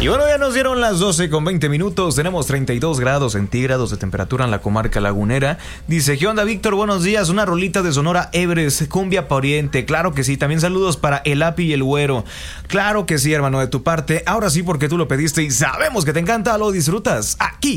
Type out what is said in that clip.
Y bueno, ya nos dieron las 12:20. Tenemos 32 grados centígrados de temperatura en la comarca lagunera. Dice, ¿qué onda, Víctor? Buenos días. Una rolita de Sonora Everest, cumbia pa' oriente. Claro que sí. También saludos para el Api y el Güero. Claro que sí, hermano, de tu parte. Ahora sí, porque tú lo pediste y sabemos que te encanta. Lo disfrutas aquí